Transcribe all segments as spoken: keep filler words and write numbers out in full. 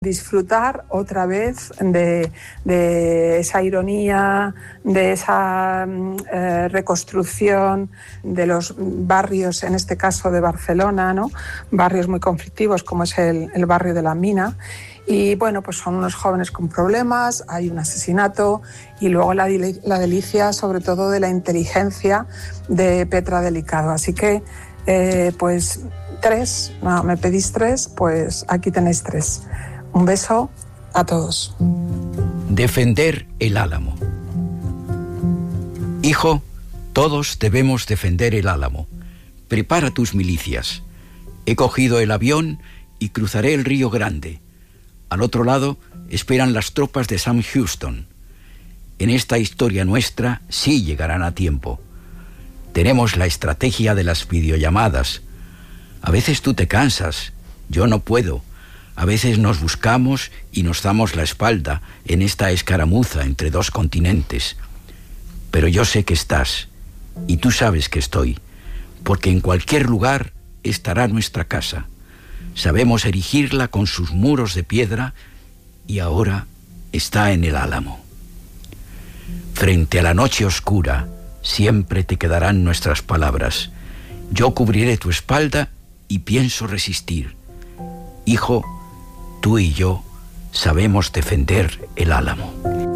disfrutar otra vez de, de esa ironía, de esa eh, reconstrucción de los barrios, en este caso de Barcelona, ¿no? Barrios muy conflictivos como es el, el barrio de la Mina. Y bueno, pues son unos jóvenes con problemas, hay un asesinato y luego la, la delicia sobre todo de la inteligencia de Petra Delicado. Así que, eh, pues tres, no, me pedís tres, pues aquí tenéis tres. Un beso a todos. Defender el Álamo. Hijo, todos debemos defender el Álamo. Prepara tus milicias. He cogido el avión y cruzaré el Río Grande. Al otro lado esperan las tropas de Sam Houston. En esta historia nuestra sí llegarán a tiempo. Tenemos la estrategia de las videollamadas. A veces tú te cansas, yo no puedo. A veces nos buscamos y nos damos la espalda en esta escaramuza entre dos continentes. Pero yo sé que estás, y tú sabes que estoy, porque en cualquier lugar estará nuestra casa. Sabemos erigirla con sus muros de piedra y ahora está en el Álamo. Frente a la noche oscura siempre te quedarán nuestras palabras. Yo cubriré tu espalda y pienso resistir. Hijo, tú y yo sabemos defender el Álamo.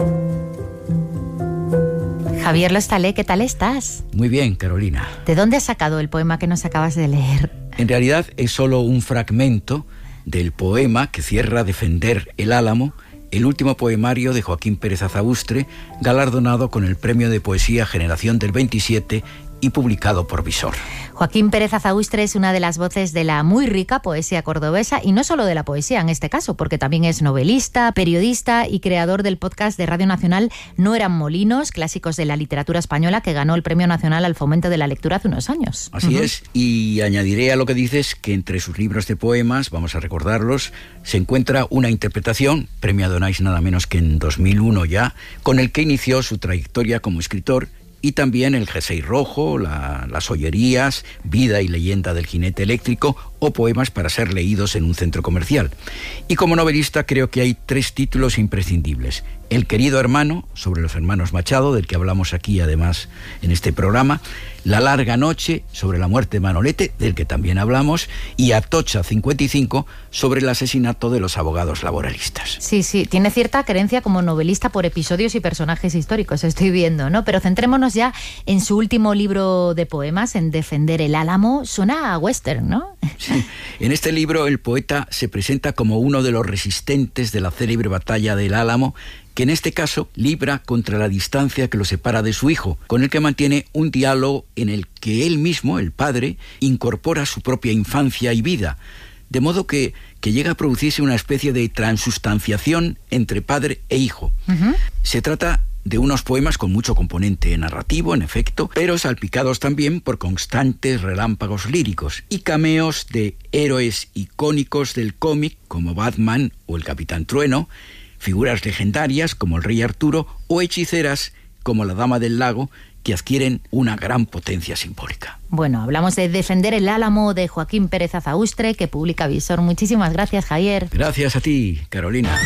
Javier Lostalé, ¿qué tal estás? Muy bien, Carolina. ¿De dónde has sacado el poema que nos acabas de leer? En realidad es solo un fragmento del poema que cierra Defender el Álamo, el último poemario de Joaquín Pérez Azaustre, galardonado con el Premio de Poesía Generación del veintisiete y publicado por Visor. Joaquín Pérez Azaustre es una de las voces de la muy rica poesía cordobesa, y no solo de la poesía en este caso, porque también es novelista, periodista y creador del podcast de Radio Nacional No eran molinos, clásicos de la literatura española, que ganó el Premio Nacional al Fomento de la Lectura hace unos años. Así uh-huh. es, y añadiré a lo que dices que entre sus libros de poemas, vamos a recordarlos, se encuentra una interpretación, premio Adonais nada menos que en dos mil uno ya, con el que inició su trayectoria como escritor, y también el jersey rojo, la, las hoyerías, vida y leyenda del jinete eléctrico o poemas para ser leídos en un centro comercial. Y como novelista creo que hay tres títulos imprescindibles. El querido hermano, sobre los hermanos Machado, del que hablamos aquí además en este programa. La larga noche, sobre la muerte de Manolete, del que también hablamos. Y Atocha cincuenta y cinco, sobre el asesinato de los abogados laboralistas. Sí, sí, tiene cierta creencia como novelista por episodios y personajes históricos, estoy viendo, ¿no? Pero centrémonos ya en su último libro de poemas, en Defender el Álamo. Suena a western, ¿no? Sí. En este libro el poeta se presenta como uno de los resistentes de la célebre batalla del Álamo, que en este caso libra contra la distancia que lo separa de su hijo, con el que mantiene un diálogo en el que él mismo, el padre, incorpora su propia infancia y vida, de modo que, que llega a producirse una especie de transustanciación entre padre e hijo. Uh-huh. Se trata de unos poemas con mucho componente narrativo, en efecto, pero salpicados también por constantes relámpagos líricos y cameos de héroes icónicos del cómic como Batman o el Capitán Trueno, figuras legendarias como el Rey Arturo o hechiceras como la Dama del Lago, que adquieren una gran potencia simbólica. Bueno, hablamos de Defender el Álamo de Joaquín Pérez Azaustre, que publica Visor. Muchísimas gracias, Javier. Gracias a ti, Carolina.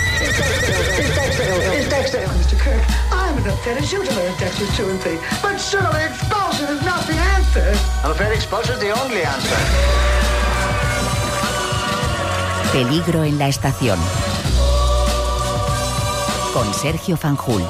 Peligro en la estación. Con Sergio Fanjul.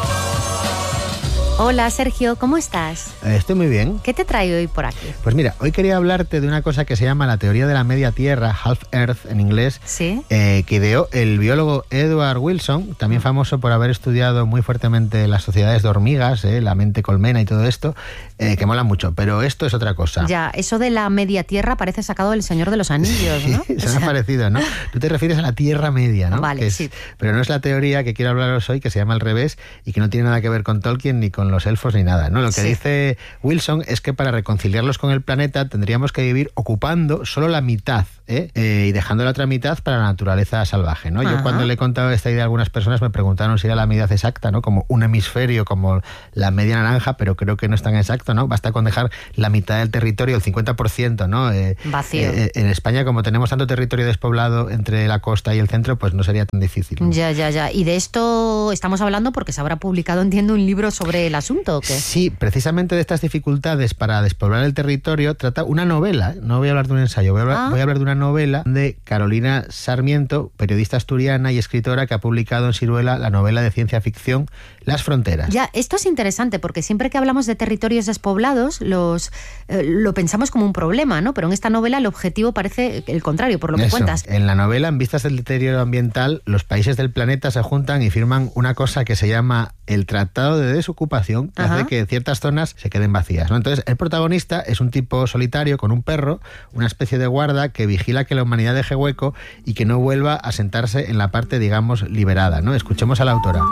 Hola, Sergio, ¿cómo estás? Estoy muy bien. ¿Qué te trae hoy por aquí? Pues mira, hoy quería hablarte de una cosa que se llama la teoría de la media tierra, Half Earth en inglés, ¿sí? eh, que ideó el biólogo Edward Wilson, también famoso por haber estudiado muy fuertemente las sociedades de hormigas, eh, la mente colmena y todo esto, eh, que mola mucho, pero esto es otra cosa. Ya, eso de la media tierra parece sacado del Señor de los Anillos, ¿no? Sí, se me ha parecido, ¿no? Tú te refieres a la Tierra Media, ¿no? Vale, que es, sí. Pero no es la teoría que quiero hablaros hoy, que se llama al revés y que no tiene nada que ver con Tolkien ni con los elfos ni nada, ¿no? Lo que Sí. dice Wilson es que para reconciliarlos con el planeta tendríamos que vivir ocupando solo la mitad, ¿eh? Eh, y dejando la otra mitad para la naturaleza salvaje, ¿no? Ajá. Yo cuando le he contado esta idea a algunas personas me preguntaron si era la medida exacta, ¿no? Como un hemisferio, como la media naranja, pero creo que no es tan exacto, ¿no? Basta con dejar la mitad del territorio, el cincuenta por ciento, ¿no? Eh, Vacío. eh, en España, como tenemos tanto territorio despoblado entre la costa y el centro, pues no sería tan difícil, ¿no? Ya, ya, ya. Y de esto estamos hablando porque se habrá publicado, entiendo, un libro sobre el asunto, ¿o qué? Sí, precisamente de estas dificultades para despoblar el territorio trata una novela. No voy a hablar de un ensayo, voy a hablar, Ah. voy a hablar de una novela de Carolina Sarmiento, periodista asturiana y escritora que ha publicado en Siruela la novela de ciencia ficción Las Fronteras. Ya, esto es interesante porque siempre que hablamos de territorios despoblados los eh, lo pensamos como un problema, ¿no? Pero en esta novela el objetivo parece el contrario, por lo que Eso. cuentas. En la novela, en vistas del deterioro ambiental, los países del planeta se juntan y firman una cosa que se llama el Tratado de Desocupación, que Ajá. hace que ciertas zonas se queden vacías, ¿no? Entonces, el protagonista es un tipo solitario con un perro, una especie de guarda que vigila que la humanidad deje hueco y que no vuelva a sentarse en la parte, digamos, liberada, ¿no? Escuchemos a la autora.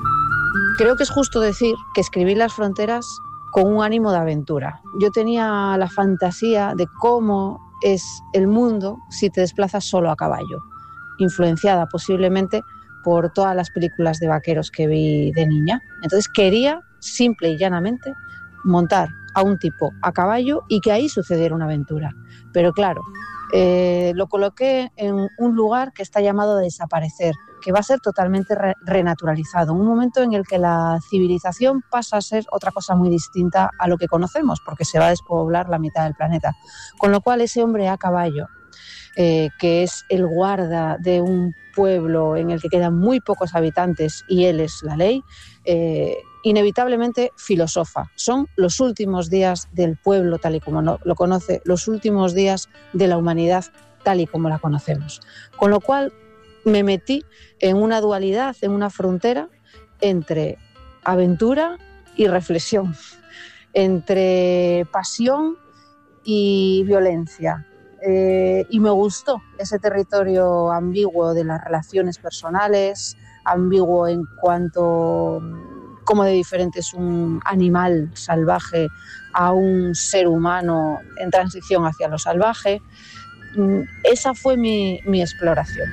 Creo que es justo decir que escribí Las Fronteras con un ánimo de aventura. Yo tenía la fantasía de cómo es el mundo si te desplazas solo a caballo, influenciada posiblemente por todas las películas de vaqueros que vi de niña. Entonces quería, simple y llanamente, montar a un tipo a caballo y que ahí sucediera una aventura. Pero claro, eh, lo coloqué en un lugar que está llamado a desaparecer, que va a ser totalmente re renaturalizado, un momento en el que la civilización pasa a ser otra cosa muy distinta a lo que conocemos, porque se va a despoblar la mitad del planeta. Con lo cual ese hombre a caballo, eh, que es el guarda de un pueblo en el que quedan muy pocos habitantes y él es la ley, eh, inevitablemente filosofa. Son los últimos días del pueblo tal y como no, lo conoce, los últimos días de la humanidad tal y como la conocemos. Con lo cual me metí en una dualidad, en una frontera entre aventura y reflexión, entre pasión y violencia. Eh, y me gustó ese territorio ambiguo de las relaciones personales, ambiguo en cuanto cómo de diferente es un animal salvaje a un ser humano en transición hacia lo salvaje. Esa fue mi, mi exploración.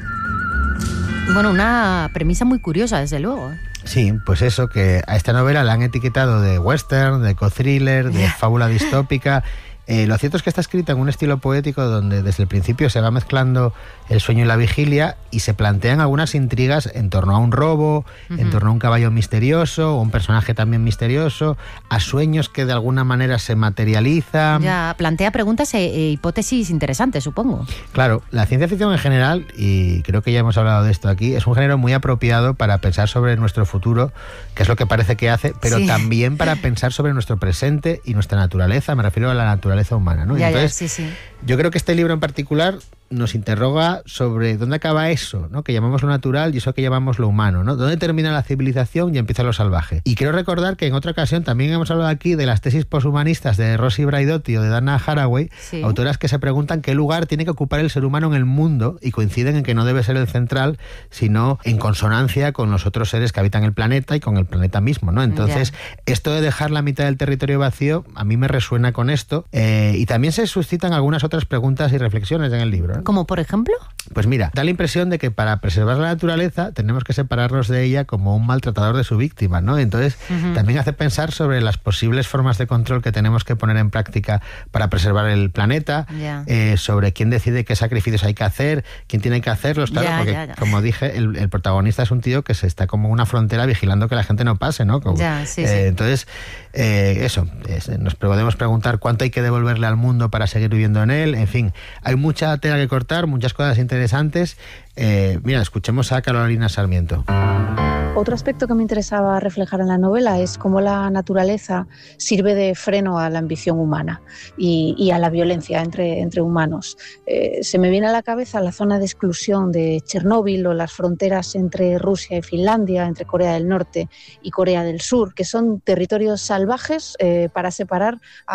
Bueno, una premisa muy curiosa, desde luego. Sí, pues eso, que a esta novela la han etiquetado de western, de co-thriller, de fábula distópica. Eh, lo cierto es que está escrita en un estilo poético donde desde el principio se va mezclando el sueño y la vigilia y se plantean algunas intrigas en torno a un robo, uh-huh. en torno a un caballo misterioso, o un personaje también misterioso, a sueños que de alguna manera se materializan. Ya, plantea preguntas e, e hipótesis interesantes, supongo. Claro, la ciencia ficción en general, y creo que ya hemos hablado de esto aquí, es un género muy apropiado para pensar sobre nuestro futuro, que es lo que parece que hace, pero sí. también para pensar sobre nuestro presente y nuestra naturaleza, me refiero a la naturaleza humana, ¿no? Ya, Entonces, ya, sí, sí. Yo creo que este libro en particular nos interroga sobre dónde acaba eso, ¿no? Que llamamos lo natural y eso que llamamos lo humano, ¿no? ¿Dónde termina la civilización y empieza lo salvaje? Y quiero recordar que en otra ocasión también hemos hablado aquí de las tesis poshumanistas de Rosi Braidotti o de Dana Haraway, sí. autoras que se preguntan qué lugar tiene que ocupar el ser humano en el mundo y coinciden en que no debe ser el central, sino en consonancia con los otros seres que habitan el planeta y con el planeta mismo, ¿no? Entonces, yeah. esto de dejar la mitad del territorio vacío, a mí me resuena con esto, eh, y también se suscitan algunas otras preguntas y reflexiones en el libro, ¿eh? ¿Como por ejemplo? Pues mira, da la impresión de que para preservar la naturaleza tenemos que separarnos de ella como un maltratador de su víctima, ¿no? Entonces, uh-huh. también hace pensar sobre las posibles formas de control que tenemos que poner en práctica para preservar el planeta, yeah. eh, sobre quién decide qué sacrificios hay que hacer, quién tiene que hacerlos, claro, yeah, porque, yeah, yeah. como dije, el, el protagonista es un tío que se está como una frontera vigilando que la gente no pase, ¿no? Como, yeah, sí, eh, sí. Entonces, eh, eso, es, nos podemos preguntar cuánto hay que devolverle al mundo para seguir viviendo en él, en fin, hay mucha tela que cortar, muchas cosas interesantes. Eh, mira, escuchemos a Carolina Sarmiento. Otro aspecto que me interesaba reflejar en la novela es cómo la naturaleza sirve de freno a la ambición humana y, y a la violencia entre, entre humanos. Eh, se me viene a la cabeza la zona de exclusión de Chernóbil o las fronteras entre Rusia y Finlandia, entre Corea del Norte y Corea del Sur, que son territorios salvajes eh, para separar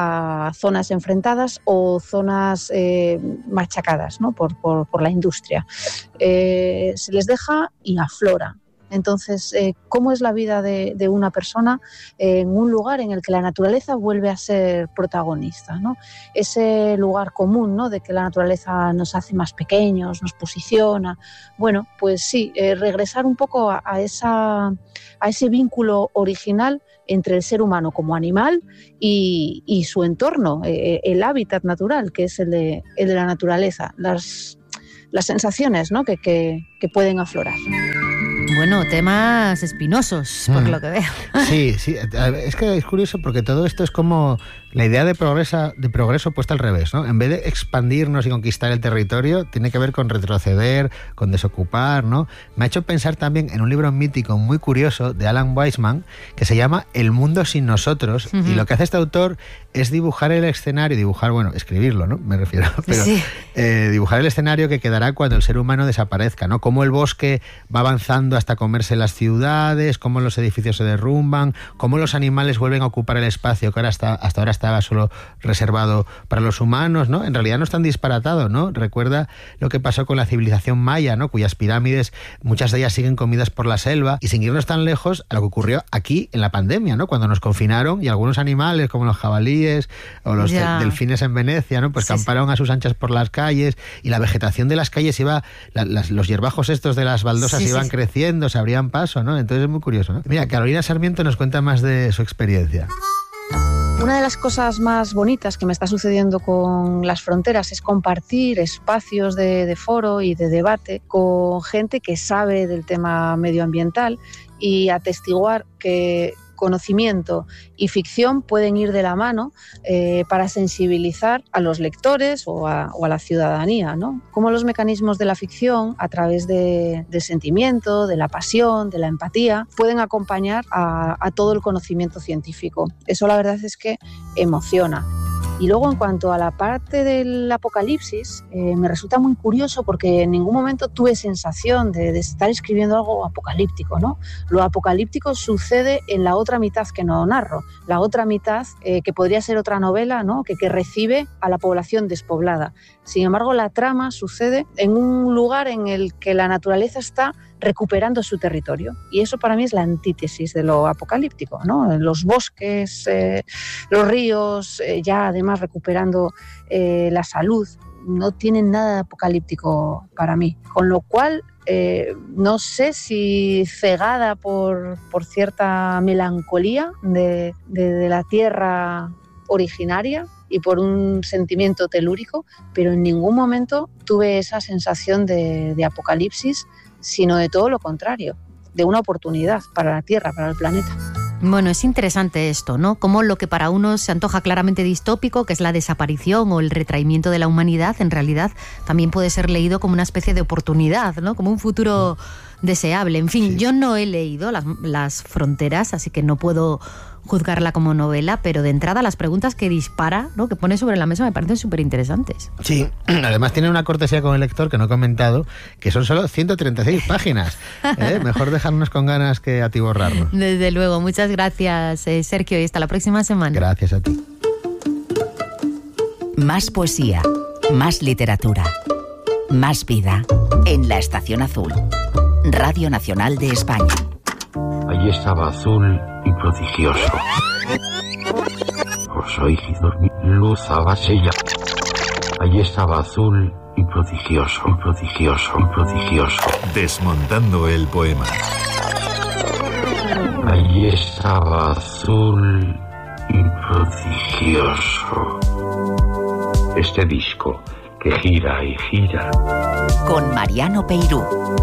a zonas enfrentadas o zonas eh, machacadas, ¿no? por, por, por la industria. Eh, se les deja y afloran. Entonces, eh, ¿cómo es la vida de, de una persona eh, en un lugar en el que la naturaleza vuelve a ser protagonista, ¿no? Ese lugar común, ¿no?, de que la naturaleza nos hace más pequeños, nos posiciona. Bueno, pues sí, eh, regresar un poco a, a, esa, a ese vínculo original entre el ser humano como animal y, y su entorno, eh, el hábitat natural, que es el de, el de la naturaleza, las, las sensaciones, ¿no?, que, que, que pueden aflorar. Bueno, temas espinosos, por mm. lo que veo. Sí, sí, es que es curioso porque todo esto es como la idea de progreso, de progreso puesta al revés, ¿no? En vez de expandirnos y conquistar el territorio, tiene que ver con retroceder, con desocupar, ¿no? Me ha hecho pensar también en un libro mítico muy curioso de Alan Weisman que se llama El mundo sin nosotros, uh-huh. y lo que hace este autor es dibujar el escenario, dibujar, bueno, escribirlo, ¿no? Me refiero, pero sí. eh, dibujar el escenario que quedará cuando el ser humano desaparezca, ¿no? Cómo el bosque va avanzando hasta comerse las ciudades, cómo los edificios se derrumban, cómo los animales vuelven a ocupar el espacio que ahora está, hasta ahora estaba solo reservado para los humanos, ¿no? En realidad no es tan disparatado, ¿no? Recuerda lo que pasó con la civilización maya, ¿no?, cuyas pirámides, muchas de ellas siguen comidas por la selva, y sin irnos tan lejos a lo que ocurrió aquí en la pandemia, ¿no?, cuando nos confinaron y algunos animales como los jabalíes o los yeah. delfines en Venecia, ¿no?, pues sí, camparon sí. a sus anchas por las calles, y la vegetación de las calles iba, la, las, los hierbajos estos de las baldosas sí, iban sí, creciendo, se abrían paso, ¿no? Entonces es muy curioso, ¿no? Mira, Carolina Sarmiento nos cuenta más de su experiencia. Una de las cosas más bonitas que me está sucediendo con las fronteras es compartir espacios de, de foro y de debate con gente que sabe del tema medioambiental y atestiguar que conocimiento y ficción pueden ir de la mano eh, para sensibilizar a los lectores o a, o a la ciudadanía, ¿no? Cómo los mecanismos de la ficción, a través de, del sentimiento, de la pasión, de la empatía, pueden acompañar a, a todo el conocimiento científico. Eso la verdad es que emociona. Y luego, en cuanto a la parte del apocalipsis, eh, me resulta muy curioso porque en ningún momento tuve sensación de, de estar escribiendo algo apocalíptico, ¿no? Lo apocalíptico sucede en la otra mitad que no narro, la otra mitad eh, que podría ser otra novela, ¿no?, que, que recibe a la población despoblada. Sin embargo, la trama sucede en un lugar en el que la naturaleza está recuperando su territorio. Y eso para mí es la antítesis de lo apocalíptico, ¿no? Los bosques, eh, los ríos, eh, ya además recuperando eh, la salud, no tienen nada de apocalíptico para mí. Con lo cual, eh, no sé si cegada por, por cierta melancolía de, de, de la tierra originaria y por un sentimiento telúrico, pero en ningún momento tuve esa sensación de, de apocalipsis, sino de todo lo contrario, de una oportunidad para la Tierra, para el planeta. Bueno, es interesante esto, ¿no? Como lo que para unos se antoja claramente distópico, que es la desaparición o el retraimiento de la humanidad, en realidad también puede ser leído como una especie de oportunidad, ¿no? Como un futuro deseable. En fin, sí. Yo no he leído las, las fronteras, así que no puedo juzgarla como novela, pero de entrada las preguntas que dispara, ¿no?, que pone sobre la mesa, me parecen súper interesantes. Sí, además tiene una cortesía con el lector que no he comentado, que son solo ciento treinta y seis páginas. ¿Eh? Mejor dejarnos con ganas que atiborrarnos. Desde luego, muchas gracias, eh, Sergio, y hasta la próxima semana. Gracias a ti. Más poesía, más literatura, más vida en La Estación Azul, Radio Nacional de España. Allí estaba azul y prodigioso. Os oí dormir, luz abasella. Allí estaba azul y prodigioso, prodigioso, prodigioso. Desmontando el poema. Allí estaba azul y prodigioso. Este disco que gira y gira. Con Mariano Peirú.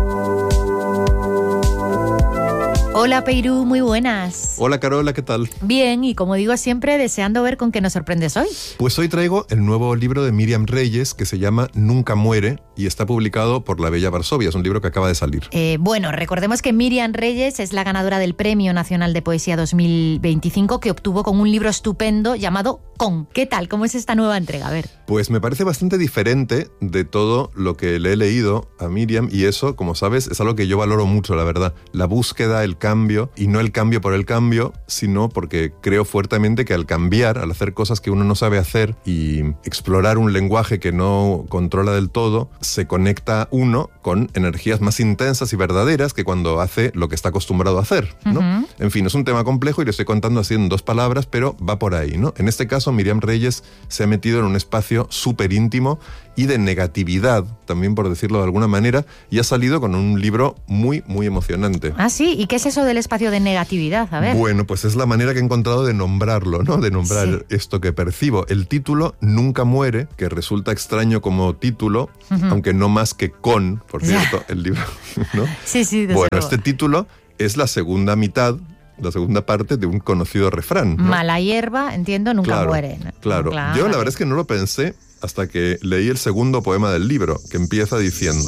Hola Peirú, muy buenas. Hola Carola, ¿qué tal? Bien, y como digo siempre, deseando ver con qué nos sorprendes hoy. Pues hoy traigo el nuevo libro de Miriam Reyes que se llama Nunca muere y está publicado por La Bella Varsovia, es un libro que acaba de salir. Eh, bueno, recordemos que Miriam Reyes es la ganadora del Premio Nacional de Poesía dos mil veinticinco que obtuvo con un libro estupendo llamado Con. ¿Qué tal? ¿Cómo es esta nueva entrega? A ver. Pues me parece bastante diferente de todo lo que le he leído a Miriam y eso, como sabes, es algo que yo valoro mucho, la verdad. La búsqueda, el cambio, y no el cambio por el cambio, sino porque creo fuertemente que al cambiar, al hacer cosas que uno no sabe hacer y explorar un lenguaje que no controla del todo, se conecta uno con energías más intensas y verdaderas que cuando hace lo que está acostumbrado a hacer, ¿no? Uh-huh. En fin, es un tema complejo y lo estoy contando así en dos palabras, pero va por ahí, ¿no? En este caso, Míriam Reyes se ha metido en un espacio súper íntimo y de negatividad, también por decirlo de alguna manera, y ha salido con un libro muy, muy emocionante. Ah, sí, ¿y qué es eso del espacio de negatividad? A ver. Bueno, pues es la manera que he encontrado de nombrarlo, ¿no? De nombrar sí. esto que percibo. El título, Nunca muere, que resulta extraño como título, uh-huh. aunque no más que con, por cierto, ya. el libro, ¿no? Sí, sí, desde Bueno, luego. Este título es la segunda mitad, la segunda parte de un conocido refrán, ¿no? Mala hierba, entiendo, nunca claro, muere. Claro, claro. Yo la verdad es que no lo pensé hasta que leí el segundo poema del libro, que empieza diciendo: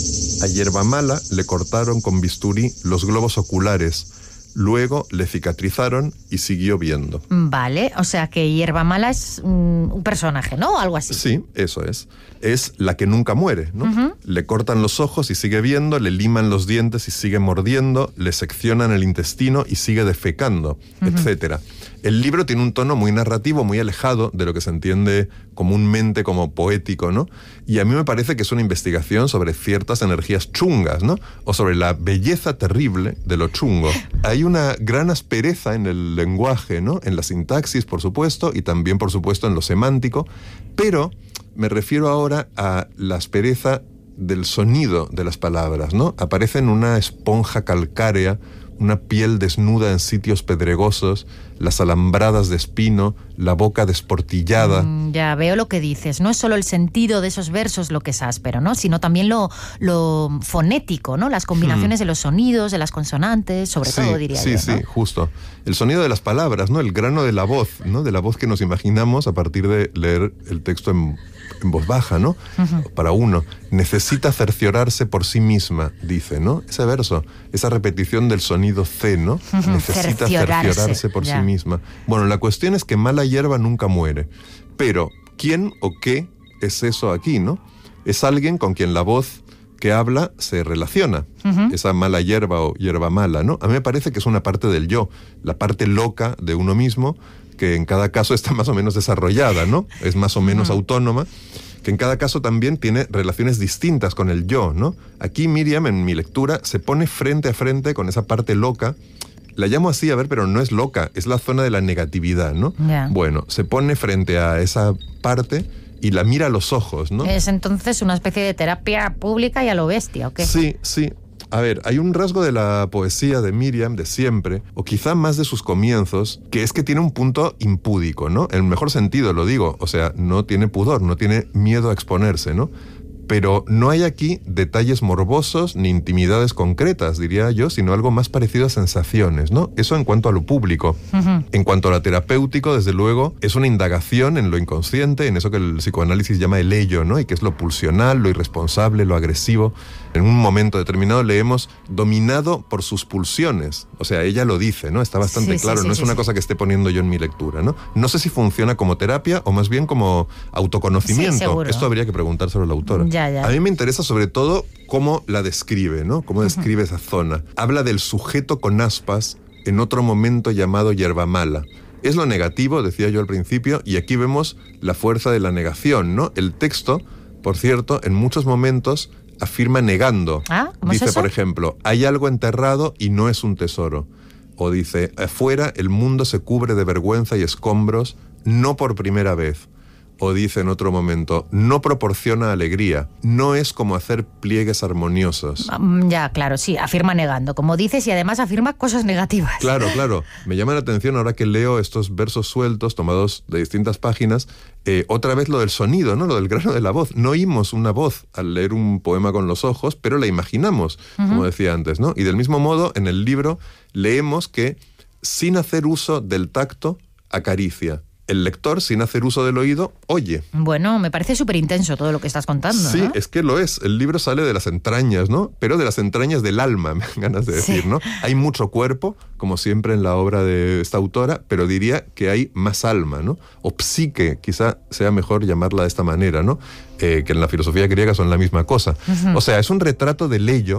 a hierba mala le cortaron con bisturí los globos oculares, luego le cicatrizaron y siguió viendo. Vale, o sea que hierba mala es mm, un personaje, ¿no? Algo así. Sí, eso es. Es la que nunca muere, ¿no? Uh-huh. Le cortan los ojos y sigue viendo, le liman los dientes y sigue mordiendo, le seccionan el intestino y sigue defecando, uh-huh. etcétera. El libro tiene un tono muy narrativo, muy alejado de lo que se entiende comúnmente como poético, ¿no? Y a mí me parece que es una investigación sobre ciertas energías chungas, ¿no? O sobre la belleza terrible de lo chungo. Hay una gran aspereza en el lenguaje, ¿no? En la sintaxis, por supuesto, y también, por supuesto, en lo semántico, pero me refiero ahora a la aspereza del sonido de las palabras, ¿no? Aparecen una esponja calcárea, una piel desnuda en sitios pedregosos, las alambradas de espino, la boca desportillada. Mm, ya veo lo que dices. No es solo el sentido de esos versos lo que es áspero, ¿no? Sino también lo, lo fonético, ¿no? Las combinaciones hmm. de los sonidos, de las consonantes, sobre sí, todo, diría sí, yo, Sí, ¿no? sí, justo. El sonido de las palabras, ¿no? El grano de la voz, ¿no? De la voz que nos imaginamos a partir de leer el texto en, en voz baja, ¿no? Uh-huh. Para uno. Necesita cerciorarse por sí misma, dice, ¿no? Ese verso, esa repetición del sonido C, ¿no? Uh-huh. Necesita cerciorarse, cerciorarse por ya. sí misma. Bueno, la cuestión es que mala hierba nunca muere. Pero, ¿quién o qué es eso aquí, no? Es alguien con quien la voz que habla se relaciona. Uh-huh. Esa mala hierba o hierba mala, ¿no? A mí me parece que es una parte del yo, la parte loca de uno mismo, que en cada caso está más o menos desarrollada, ¿no? Es más o menos uh-huh. autónoma, que en cada caso también tiene relaciones distintas con el yo, ¿no? Aquí Míriam, en mi lectura, se pone frente a frente con esa parte loca. La llamo así, a ver, pero no es loca, es la zona de la negatividad, ¿no? Yeah. Bueno, se pone frente a esa parte y la mira a los ojos, ¿no? Es entonces una especie de terapia pública y a lo bestia, ¿o qué? Sí, sí. A ver, hay un rasgo de la poesía de Míriam de siempre, o quizá más de sus comienzos, que es que tiene un punto impúdico, ¿no? En el mejor sentido lo digo, o sea, no tiene pudor, no tiene miedo a exponerse, ¿no? Pero no hay aquí detalles morbosos ni intimidades concretas, diría yo, sino algo más parecido a sensaciones, ¿no? Eso en cuanto a lo público. Uh-huh. En cuanto a lo terapéutico, desde luego, es una indagación en lo inconsciente, en eso que el psicoanálisis llama el ello, ¿no? Y que es lo pulsional, lo irresponsable, lo agresivo. En un momento determinado leemos dominado por sus pulsiones. O sea, ella lo dice, ¿no? Está bastante sí, claro, sí, sí, no sí, es una sí. cosa que esté poniendo yo en mi lectura, ¿no? No sé si funciona como terapia o más bien como autoconocimiento. Sí, esto habría que preguntárselo a la autora. Ya, ya. A mí me interesa sobre todo cómo la describe, ¿no? Cómo describe uh-huh. esa zona. Habla del sujeto con aspas en otro momento llamado hierba mala. Es lo negativo, decía yo al principio, y aquí vemos la fuerza de la negación, ¿no? El texto, por cierto, en muchos momentos afirma negando. ¿Ah? ¿Cómo dice, es eso? Por ejemplo, hay algo enterrado y no es un tesoro. O dice, afuera el mundo se cubre de vergüenza y escombros, no por primera vez. O dice en otro momento, no proporciona alegría, no es como hacer pliegues armoniosos. Ya, claro, sí, afirma negando, como dices, y además afirma cosas negativas. Claro, claro. Me llama la atención ahora que leo estos versos sueltos tomados de distintas páginas, eh, otra vez lo del sonido, ¿no? Lo del grano de la voz. No oímos una voz al leer un poema con los ojos, pero la imaginamos, uh-huh. como decía antes, ¿no? Y del mismo modo, en el libro leemos que sin hacer uso del tacto, acaricia. El lector, sin hacer uso del oído, oye. Bueno, me parece súper intenso todo lo que estás contando, Sí, ¿no? es que lo es. El libro sale de las entrañas, ¿no? Pero de las entrañas del alma, me dan ganas de decir, sí. ¿no? Hay mucho cuerpo, como siempre en la obra de esta autora, pero diría que hay más alma, ¿no? O psique, quizá sea mejor llamarla de esta manera, ¿no? Eh, que en la filosofía griega son la misma cosa. Uh-huh. O sea, es un retrato del ello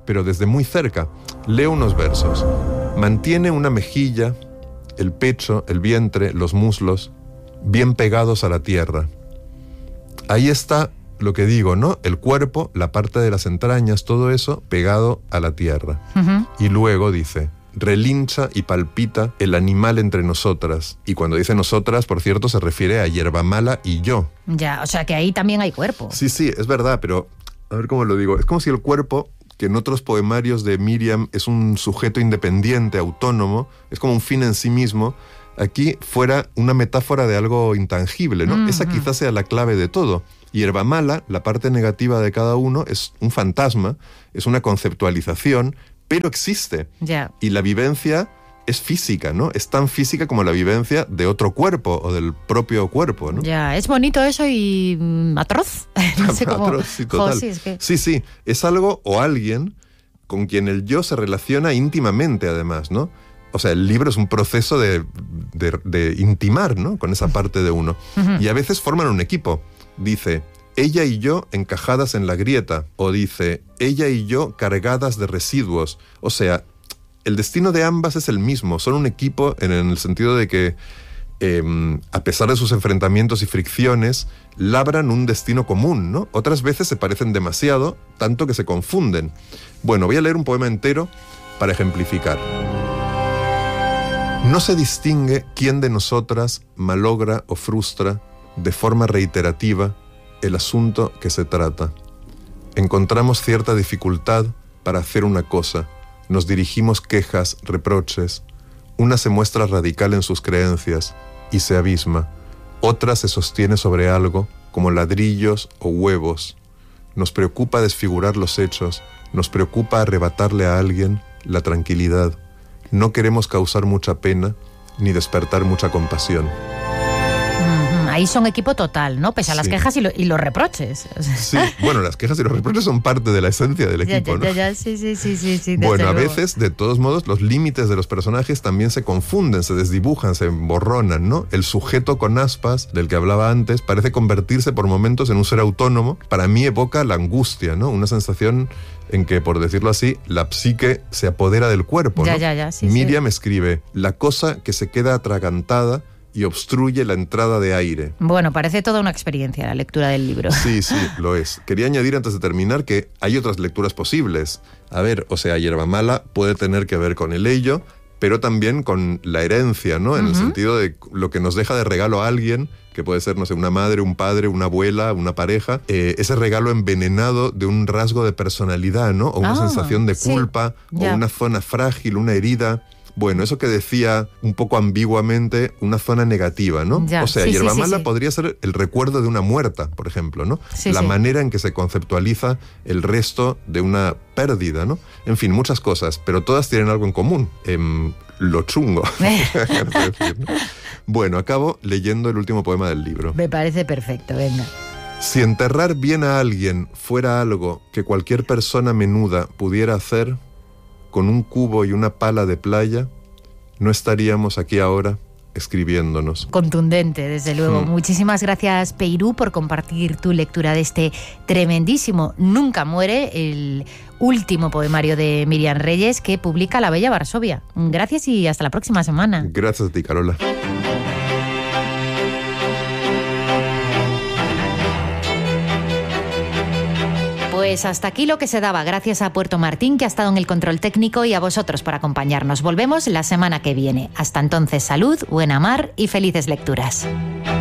pero desde muy cerca. Leo unos versos. Mantiene una mejilla, el pecho, el vientre, los muslos, bien pegados a la tierra. Ahí está lo que digo, ¿no? El cuerpo, la parte de las entrañas, todo eso pegado a la tierra. Uh-huh. Y luego dice, relincha y palpita el animal entre nosotras. Y cuando dice nosotras, por cierto, se refiere a Hierbamala y yo. Ya, o sea que ahí también hay cuerpo. Sí, sí, es verdad, pero a ver cómo lo digo. Es como si el cuerpo, que en otros poemarios de Miriam es un sujeto independiente, autónomo, es como un fin en sí mismo, aquí fuera una metáfora de algo intangible, ¿no? Uh-huh. Esa quizás sea la clave de todo. Hierbamala, la parte negativa de cada uno, es un fantasma, es una conceptualización, pero existe. Yeah. Y la vivencia es física, ¿no? Es tan física como la vivencia de otro cuerpo o del propio cuerpo, ¿no? Ya, yeah. Es bonito eso y mm, atroz. No sé cómo... atroz, sí, total. Oh, sí, es que... sí, sí, es algo o alguien con quien el yo se relaciona íntimamente, además, ¿no? O sea, el libro es un proceso de, de, de intimar, ¿no? Con esa parte de uno. Uh-huh. Y a veces forman un equipo. Dice, ella y yo encajadas en la grieta. O dice, ella y yo cargadas de residuos. O sea, el destino de ambas es el mismo. Son un equipo en el sentido de que, eh, a pesar de sus enfrentamientos y fricciones, labran un destino común, ¿no? Otras veces se parecen demasiado, tanto que se confunden. Bueno, voy a leer un poema entero para ejemplificar. No se distingue quién de nosotras malogra o frustra de forma reiterativa el asunto que se trata. Encontramos cierta dificultad para hacer una cosa, nos dirigimos quejas, reproches, una se muestra radical en sus creencias y se abisma, otra se sostiene sobre algo como ladrillos o huevos. Nos preocupa desfigurar los hechos, nos preocupa arrebatarle a alguien la tranquilidad. No queremos causar mucha pena ni despertar mucha compasión. Ahí son equipo total, ¿no? Pese a las sí. quejas y, lo, y los reproches. Sí, bueno, las quejas y los reproches son parte de la esencia del equipo, ya, ya, ¿no? Ya, sí, sí, sí, sí, sí. Bueno, a luego. veces, de todos modos, los límites de los personajes también se confunden, se desdibujan, se emborronan, ¿no? El sujeto con aspas, del que hablaba antes, parece convertirse por momentos en un ser autónomo. Para mí evoca la angustia, ¿no? Una sensación en que, por decirlo así, la psique se apodera del cuerpo, ¿no? Ya, ya, ya, sí, Miriam sí. escribe, la cosa que se queda atragantada y obstruye la entrada de aire. Bueno, parece toda una experiencia la lectura del libro. Sí, sí, lo es. Quería añadir antes de terminar que hay otras lecturas posibles. A ver, o sea, Hierbamala puede tener que ver con el ello, pero también con la herencia, ¿no? En uh-huh. el sentido de lo que nos deja de regalo a alguien, que puede ser, no sé, una madre, un padre, una abuela, una pareja, eh, ese regalo envenenado de un rasgo de personalidad, ¿no? O una oh, sensación de culpa, sí, o una zona frágil, una herida. Bueno, eso que decía un poco ambiguamente, una zona negativa, ¿no? Ya, o sea, sí, Hierbamala sí, sí, sí. podría ser el recuerdo de una muerta, por ejemplo, ¿no? Sí, la sí. manera en que se conceptualiza el resto de una pérdida, ¿no? En fin, muchas cosas, pero todas tienen algo en común. Eh, lo chungo. Bueno, acabo leyendo el último poema del libro. Me parece perfecto, venga. Si enterrar bien a alguien fuera algo que cualquier persona menuda pudiera hacer, con un cubo y una pala de playa, no estaríamos aquí ahora escribiéndonos. Contundente, desde luego. Mm. Muchísimas gracias, Peirú, por compartir tu lectura de este tremendísimo Nunca muere, el último poemario de Miriam Reyes que publica La Bella Varsovia. Gracias y hasta la próxima semana. Gracias a ti, Carola. Pues hasta aquí lo que se daba. Gracias a Puerto Martín, que ha estado en el control técnico, y a vosotros por acompañarnos. Volvemos la semana que viene. Hasta entonces, salud, buena mar y felices lecturas.